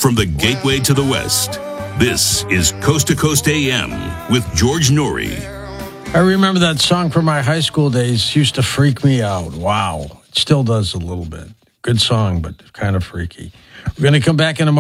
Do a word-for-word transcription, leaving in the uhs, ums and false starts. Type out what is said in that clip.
from the gateway to the West. This is Coast to Coast A M with George Noory. I remember that song from my high school days. Used to freak me out. Wow. It still does a little bit. Good song, but kind of freaky. We're going to come back in a moment.